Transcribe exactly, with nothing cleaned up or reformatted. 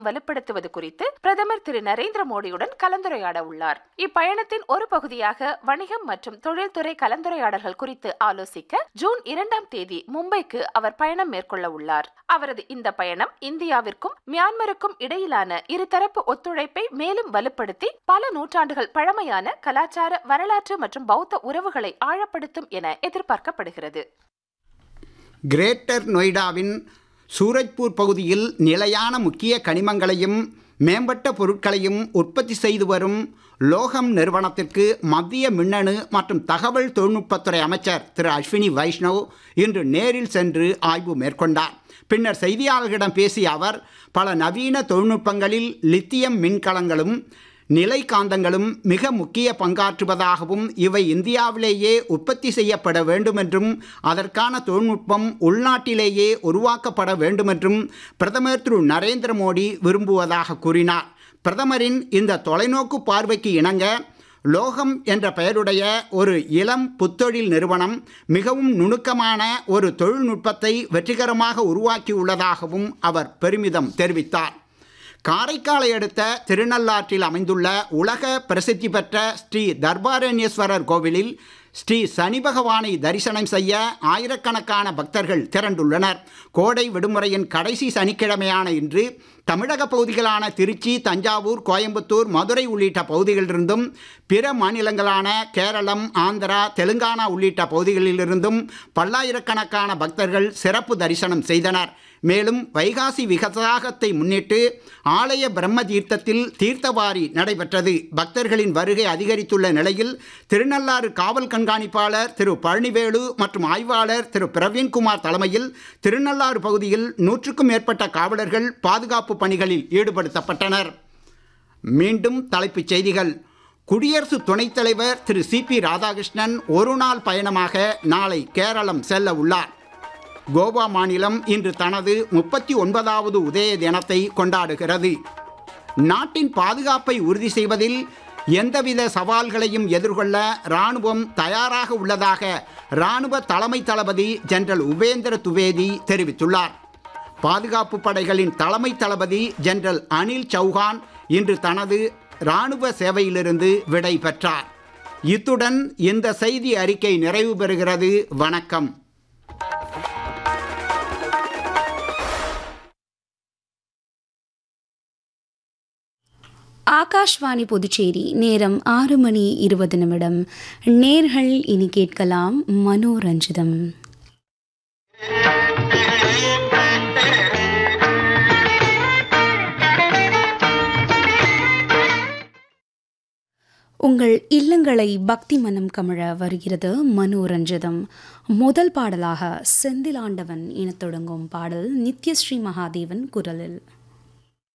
வலுப்படுத்துவது குறித்து பிரதமர் திரு நரேந்திர மோடியுடன் கலந்துரையாட உள்ளார். இப்பயணத்தின் ஒரு பகுதியாக வணிகம் மற்றும் தொழில்துறை கலந்துரையாடல்கள் குறித்து ஆலோசிக்க ஜூன் இரண்டாம் தேதி மும்பைக்கு அவர் பயணம் மேற்கொள்ள உள்ளார். அவரது இந்த பயணம் இந்தியாவிற்கும் மியான்மருக்கும் இடையிலான இருதரப்பு ஒத்துழைப்பை மேலும் வலுப்படுத்தி பல நூற்றாண்டுகள் பழமையான கலாச்சார, வரலாற்று மற்றும் பௌத்த உறவுகளை ஆழப்படுத்தும் என எதிர்பார்க்கப்படுகிறது. கிரேட்டர் நொய்டாவின் சூரஜ்பூர் பகுதியில் நிலையான முக்கிய கனிமங்களையும் மேம்பட்ட பொருட்களையும் உற்பத்தி செய்து வரும் லோகம் நிறுவனத்திற்கு மத்திய மின்னணு மற்றும் தகவல் தொழில்நுட்பத்துறை அமைச்சர் திரு அஸ்வினி வைஷ்ணவ் இன்று நேரில் சென்று ஆய்வு மேற்கொண்டார். பின்னர் செய்தியாளர்களிடம் பேசிய அவர், பல நவீன தொழில்நுட்பங்களில் லித்தியம் மின்கலங்களும் நிலை காந்தங்களும் மிக முக்கிய பங்காற்றுவதாகவும், இவை இந்தியாவிலேயே உற்பத்தி செய்யப்பட வேண்டுமென்றும் அதற்கான தொழில்நுட்பம் உள்நாட்டிலேயே உருவாக்கப்பட வேண்டுமென்றும் பிரதமர் திரு நரேந்திர மோடி விரும்புவதாக கூறினார். பிரதமரின் இந்த தொலைநோக்கு பார்வைக்கு இணங்க லோகம் என்ற பெயருடைய ஒரு இளம் புத்தொழில் நிறுவனம் மிகவும் நுணுக்கமான ஒரு தொழில்நுட்பத்தை வெற்றிகரமாக உருவாக்கியுள்ளதாகவும் அவர் பெருமிதம் தெரிவித்தார். காரைக்காலை அடுத்த திருநள்ளாற்றில் அமைந்துள்ள உலக பிரசித்தி பெற்ற ஸ்ரீ தர்பாரண்யேஸ்வரர் கோவிலில் ஸ்ரீ சனி பகவானை தரிசனம் செய்ய ஆயிரக்கணக்கான பக்தர்கள் திரண்டுள்ளனர். கோடை விடுமுறையின் கடைசி சனிக்கிழமையான இன்று தமிழக பகுதிகளான திருச்சி, தஞ்சாவூர், கோயம்புத்தூர், மதுரை உள்ளிட்ட பகுதிகளிலிருந்தும் பிற மாநிலங்களான கேரளம், ஆந்திரா, தெலுங்கானா உள்ளிட்ட பகுதிகளிலிருந்தும் பல்லாயிரக்கணக்கான பக்தர்கள் சிறப்பு தரிசனம் செய்தனர். மேலும் வைகாசி விசாகத்தை முன்னிட்டு ஆலய பிரம்ம தீர்த்தத்தில் தீர்த்தவாரி நடைபெற்றது. பக்தர்களின் வருகை அதிகரித்துள்ள நிலையில் திருநள்ளாறு காவல் கண்காணிப்பாளர் திரு பழனிவேலு மற்றும் ஆய்வாளர் திரு பிரவீன்குமார் தலைமையில் திருநள்ளாறு பகுதியில் நூற்றுக்கும் மேற்பட்ட காவலர்கள் பாதுகாப்பு பணிகளில் ஈடுபடுத்தப்பட்டனர். மீண்டும் தலைப்புச் செய்திகள். குடியரசு துணைத் தலைவர் திரு சி பி ராதாகிருஷ்ணன் ஒரு நாள் பயணமாக நாளை கேரளம் செல்ல உள்ளார். கோவா மாநிலம் இன்று தனது முப்பத்தி ஒன்பதாவது உதய தினத்தை கொண்டாடுகிறது. நாட்டின் பாதுகாப்பை உறுதி செய்வதில் எந்தவித சவால்களையும் எதிர்கொள்ள இராணுவம் தயாராக உள்ளதாக இராணுவ தலைமை தளபதி ஜெனரல் உபேந்திர துவேதி தெரிவித்துள்ளார். பாதுகாப்பு படைகளின் தலைமை தளபதி ஜெனரல் அனில் சௌஹான் இன்று தனது இராணுவ சேவையிலிருந்து விடை பெற்றார். இத்துடன் இந்த செய்தி அறிக்கை நிறைவு பெறுகிறது. வணக்கம். ஆகாஷ்வாணி புதுச்சேரி. நேரம் ஆறு மணி இருபது நிமிடம். நேர்கள் இனி கேட்கலாம் மனோரஞ்சிதம். உங்கள் இல்லங்களை பக்தி மனம் கமழ வருகிறது மனோரஞ்சிதம். முதல் பாடலாக செந்திலாண்டவன் என தொடங்கும் பாடல் நித்யஸ்ரீ மகாதேவன் குரலில்.